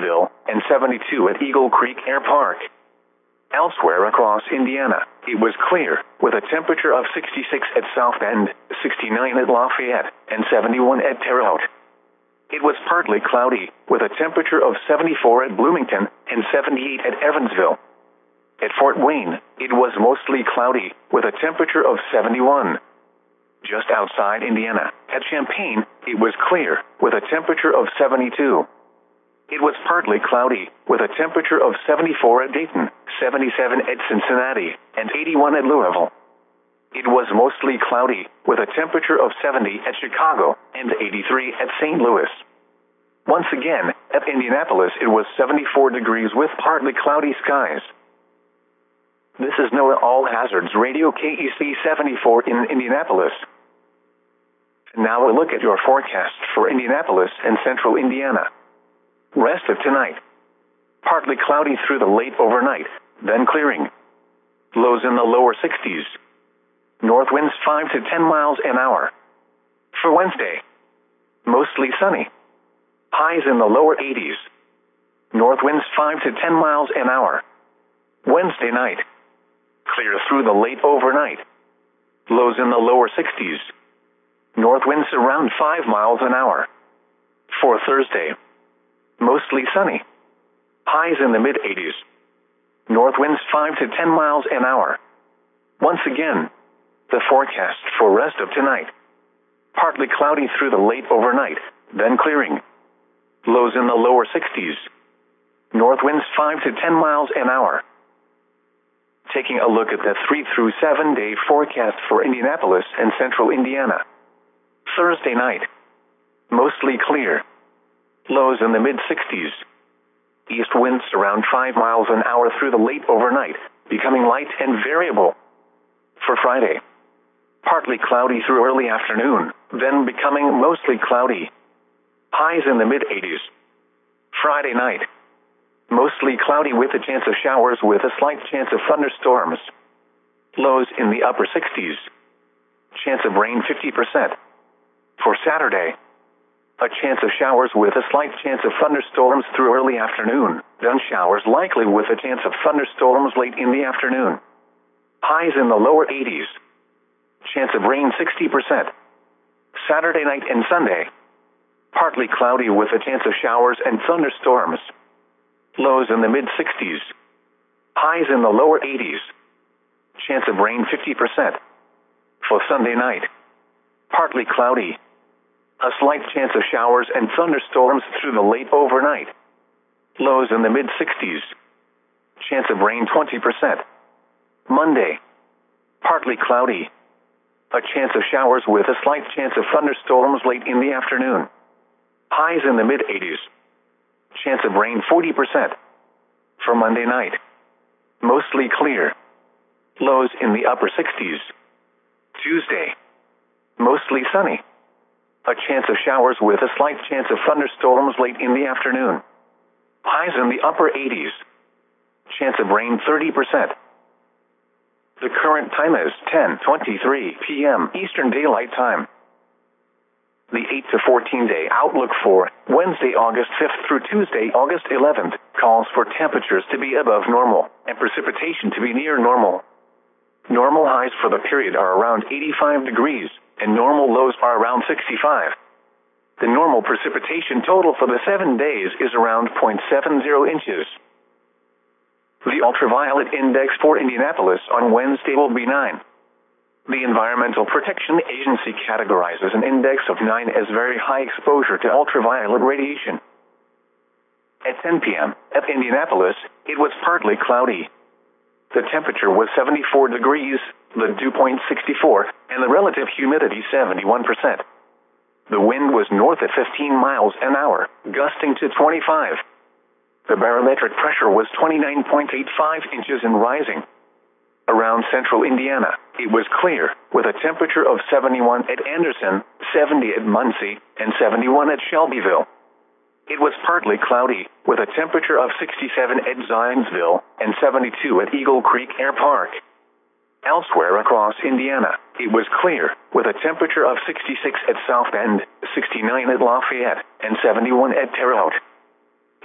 Zionsville, and 72 at Eagle Creek Air Park. Elsewhere across Indiana, it was clear, with a temperature of 66 at South Bend, 69 at Lafayette, and 71 at Terre Haute. It was partly cloudy, with a temperature of 74 at Bloomington and 78 at Evansville. At Fort Wayne, it was mostly cloudy, with a temperature of 71. Just outside Indiana, at Champaign, it was clear, with a temperature of 72. It was partly cloudy, with a temperature of 74 at Dayton, 77 at Cincinnati, and 81 at Louisville. It was mostly cloudy, with a temperature of 70 at Chicago, and 83 at St. Louis. Once again, at Indianapolis it was 74 degrees with partly cloudy skies. This is NOAA All Hazards Radio KEC 74 in Indianapolis. Now a look at your forecast for Indianapolis and central Indiana. Rest of tonight. Partly cloudy through the late overnight, then clearing. Lows in the lower 60s. North winds 5 to 10 miles an hour. For Wednesday, mostly sunny. Highs in the lower 80s. North winds 5 to 10 miles an hour. Wednesday night, clear through the late overnight. Lows in the lower 60s. North winds around 5 miles an hour. For Thursday, mostly sunny. Highs in the mid-80s. North winds 5 to 10 miles an hour. Once again, the forecast for rest of tonight. Partly cloudy through the late overnight, then clearing. Lows in the lower 60s. North winds 5 to 10 miles an hour. Taking a look at the 3 through 7 day forecast for Indianapolis and central Indiana. Thursday night, mostly clear. Lows in the mid-60s. East winds around 5 miles an hour through the late overnight, becoming light and variable. For Friday, partly cloudy through early afternoon, then becoming mostly cloudy. Highs in the mid-80s. Friday night, mostly cloudy with a chance of showers with a slight chance of thunderstorms. Lows in the upper 60s. Chance of rain 50%. For Saturday, a chance of showers with a slight chance of thunderstorms through early afternoon, then showers likely with a chance of thunderstorms late in the afternoon. Highs in the lower 80s. Chance of rain 60%. Saturday night and Sunday, partly cloudy with a chance of showers and thunderstorms. Lows in the mid-60s. Highs in the lower 80s. Chance of rain 50%. For Sunday night, partly cloudy. A slight chance of showers and thunderstorms through the late overnight. Lows in the mid-60s. Chance of rain 20%. Monday, partly cloudy. A chance of showers with a slight chance of thunderstorms late in the afternoon. Highs in the mid-80s. Chance of rain 40%. For Monday night, mostly clear. Lows in the upper 60s. Tuesday, mostly sunny. A chance of showers with a slight chance of thunderstorms late in the afternoon. Highs in the upper 80s. Chance of rain 30%. The current time is 10:23 p.m. Eastern Daylight Time. The 8 to 14 day outlook for Wednesday, August 5th through Tuesday, August 11th, calls for temperatures to be above normal and precipitation to be near normal. Normal highs for the period are around 85 degrees, and normal lows are around 65. The normal precipitation total for the 7 days is around 0.70 inches. The ultraviolet index for Indianapolis on Wednesday will be 9. The Environmental Protection Agency categorizes an index of 9 as very high exposure to ultraviolet radiation. At 10 p.m. at Indianapolis, it was partly cloudy. The temperature was 74 degrees, the dew point 64, and the relative humidity 71%. The wind was north at 15 miles an hour, gusting to 25. The barometric pressure was 29.85 inches and rising. Around central Indiana, it was clear, with a temperature of 71 at Anderson, 70 at Muncie, and 71 at Shelbyville. It was partly cloudy, with a temperature of 67 at Zionsville and 72 at Eagle Creek Air Park. Elsewhere across Indiana, it was clear, with a temperature of 66 at South Bend, 69 at Lafayette, and 71 at Terre Haute.